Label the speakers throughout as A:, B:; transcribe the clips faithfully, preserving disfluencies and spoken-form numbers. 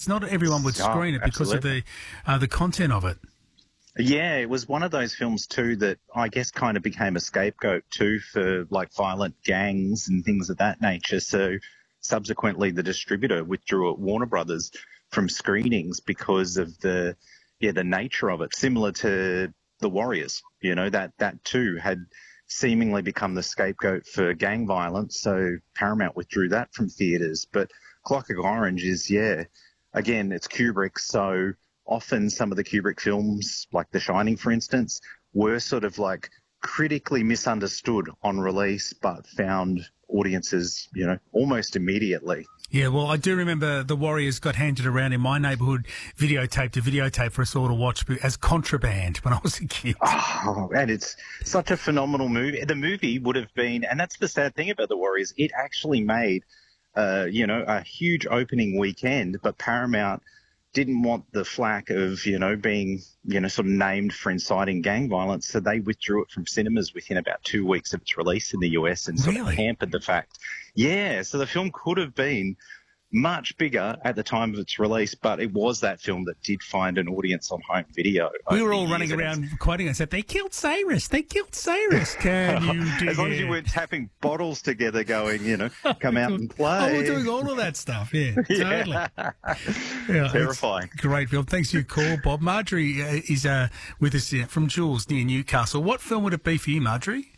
A: hits. Not everyone would
B: Oh,
A: screen it because
B: absolutely.
A: of the uh, the content of it.
B: Yeah, it was one of those films too that I guess kind of became a scapegoat too for like violent gangs and things of that nature. So subsequently the distributor withdrew at Warner Brothers from screenings because of the yeah the nature of it, similar to The Warriors. You know, that that too had seemingly become the scapegoat for gang violence, so Paramount withdrew that from theatres. But Clockwork Orange is, yeah, again, it's Kubrick, so often some of the Kubrick films, like The Shining, for instance, were sort of like critically misunderstood on release, but found audiences, you know, almost immediately.
A: Yeah, well, I do remember The Warriors got handed around in my neighbourhood, videotape to videotape for us all to watch as contraband when I was a kid.
B: Oh, and it's such a phenomenal movie. The movie would have been, and that's the sad thing about The Warriors, it actually made, uh, you know, a huge opening weekend, but Paramount didn't want the flack of, you know, being, you know, sort of named for inciting gang violence, so they withdrew it from cinemas within about two weeks of its release in the U S and sort
A: Really?
B: of hampered the fact. Yeah, so the film could have been much bigger at the time of its release, but it was that film that did find an audience on home video.
A: We
B: over
A: were
B: the
A: all
B: years,
A: running
B: and
A: around quoting us that they killed Cyrus, they killed Cyrus. Can you do
B: as long as you weren't tapping bottles together going, you know, come out and play.
A: Oh, we're doing all of that stuff, yeah,
B: Yeah.
A: totally. Yeah,
B: Terrifying.
A: it's a great film. Thanks for your call, Bob. Marjorie uh, is uh, with us uh, from Jules near Newcastle. What film would it be for you, Marjorie?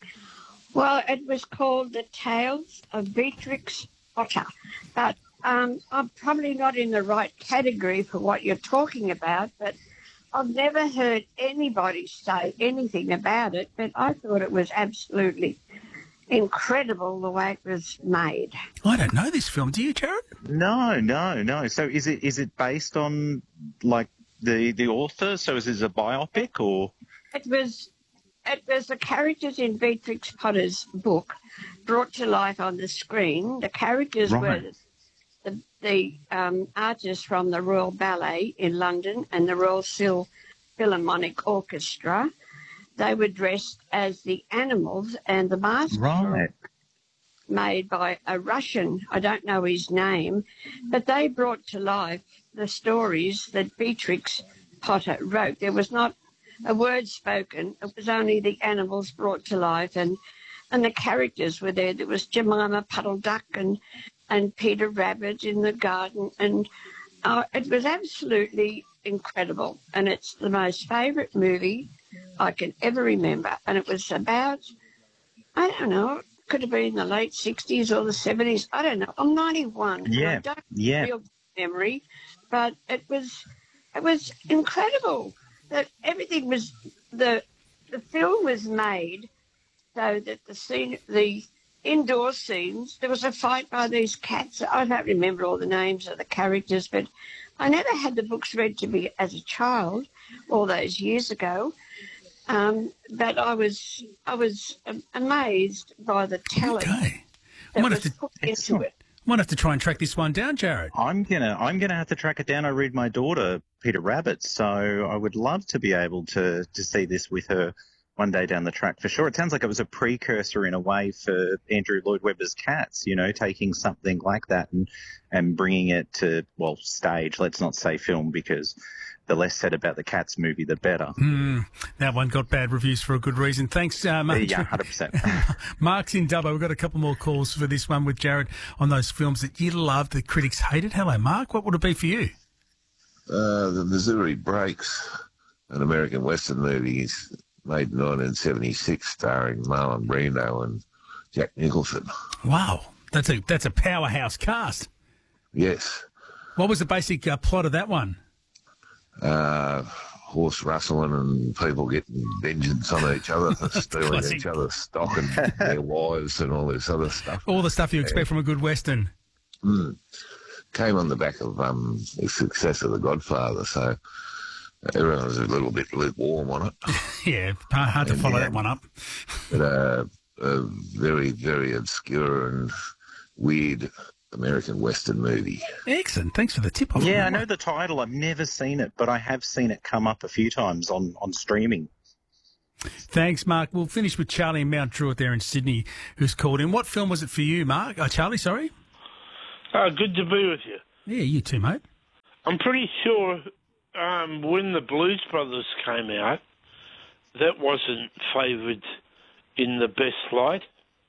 C: Well, it was called The Tales of Beatrix Potter, but um, I'm probably not in the right category for what you're talking about, but I've never heard anybody say anything about it, but I thought it was absolutely incredible the way it was made.
A: I don't know this film. Do you, Jared?
B: No, no, no. So is it is it based on like the the author? So is it a biopic or?
C: It was it was the characters in Beatrix Potter's book brought to life on the screen. The characters
B: Right.
C: were the, the um, artists from the Royal Ballet in London and the Royal Sil Philharmonic Orchestra. They were dressed as the animals, and the masks
B: Right.
C: were made by a Russian, I don't know his name, but they brought to life the stories that Beatrix Potter wrote. There was not a word spoken. It was only the animals brought to life, and and the characters were there. There was Jemima Puddle Duck and, and Peter Rabbit in the garden, and uh, it was absolutely incredible. And it's the most favourite movie I can ever remember. And it was about, I don't know, it could have been in the late sixties or the seventies. I don't know. I'm ninety-one. and
B: Yeah,
C: I don't have
B: yeah.
C: a real memory, but it was it was incredible that everything was the the film was made so that the scene the indoor scenes, there was a fight by these cats. I don't remember all the names of the characters, but I never had the books read to me as a child all those years ago. Um, but I was I was um, amazed by the talent
A: Okay. I
C: that
A: might
C: was
A: have to,
C: put into
B: Excellent.
C: it.
A: might have to try and track this one down, Jared.
B: I'm gonna I'm gonna have to track it down. I read my daughter Peter Rabbit, so I would love to be able to to see this with her one day down the track for sure. It sounds like it was a precursor in a way for Andrew Lloyd Webber's Cats, you know, taking something like that and and bringing it to, well, stage. Let's not say film, because the less said about the Cats movie, the better.
A: Mm, that one got bad reviews for a good reason. Thanks, uh, Marjorie.
B: Yeah, one hundred percent.
A: Mark's in Dubbo. We've got a couple more calls for this one with Jared on those films that you loved, the critics hated. Hello, Mark. What would it be for you?
D: Uh, the Missouri Breaks, an American Western movie made in nineteen seventy-six, starring Marlon Brando and Jack Nicholson.
A: Wow, that's a that's a powerhouse cast.
D: Yes.
A: What was the basic uh, plot of that one?
D: Uh, horse rustling and people getting vengeance on each other for stealing
A: Classic.
D: each other's stock and their wives and all this other stuff.
A: All the stuff you expect from a good Western.
D: Mm. Came on the back of um, the success of The Godfather, so everyone was a little bit lukewarm on it.
A: Yeah, hard hard to
D: And,
A: follow
D: yeah.
A: that one up.
D: But uh, a very, very obscure and weird American Western movie.
A: Excellent. Thanks for the tip. off
B: Yeah, I
A: that
B: know
A: one.
B: the title. I've never seen it, but I have seen it come up a few times on, on streaming.
A: Thanks, Mark. We'll finish with Charlie in Mount Druitt there in Sydney, who's called in. What film was it for you, Mark? Oh, Charlie, sorry?
E: Uh, good to be with you.
A: Yeah, you too, mate.
E: I'm pretty sure um, when the Blues Brothers came out, that wasn't favoured in the best light.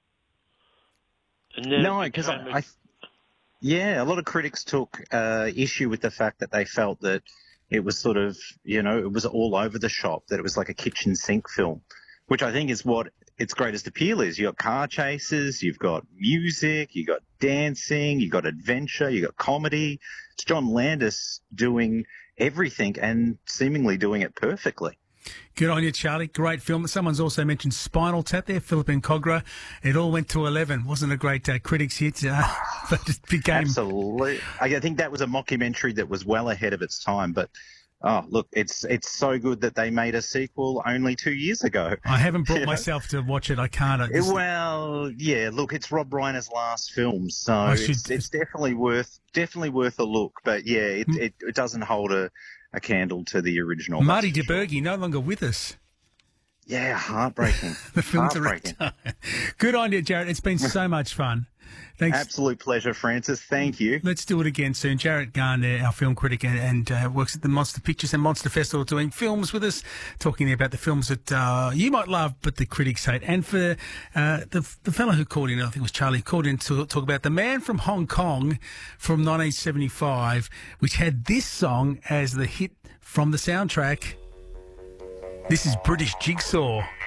E: And then
B: No, because I,
E: became a-
B: I, yeah, a lot of critics took uh, issue with the fact that they felt that it was sort of, you know, it was all over the shop, that it was like a kitchen sink film, which I think is what its greatest appeal is. You've got car chases, you've got music, you've got dancing, you've got adventure, you've got comedy. It's John Landis doing everything and seemingly doing it perfectly.
A: Good on you, Charlie. Great film. Someone's also mentioned Spinal Tap there, Philip Cogra. It all went to eleven. Wasn't a great uh, critics hit, uh, but it became...
B: Absolutely. I think that was a mockumentary that was well ahead of its time. But, oh, look, it's it's so good that they made a sequel only two years ago.
A: I haven't brought
B: You know?
A: myself to watch it. I can't. I
B: It-
A: just-
B: well, yeah, look, it's Rob Reiner's last film, so
A: I
B: it's,
A: should-
B: it's definitely worth definitely worth a look. But, yeah, it, it, it doesn't hold a, a candle to the original.
A: Marty
B: that's for sure.
A: DeBerge, no longer with us.
B: Yeah, heartbreaking.
A: The film's a
B: heartbreaking.
A: Good on you, Jared. It's been so much fun. Thanks.
B: Absolute pleasure, Francis. Thank you.
A: Let's do it again soon. Jared Garner, our film critic, and, and uh, works at the Monster Pictures and Monster Festival, doing films with us, talking about the films that uh, you might love, but the critics hate. And for uh, the the fellow who called in, I think it was Charlie, called in to talk about The Man from Hong Kong from nineteen seventy-five, which had this song as the hit from the soundtrack. This is British Jigsaw.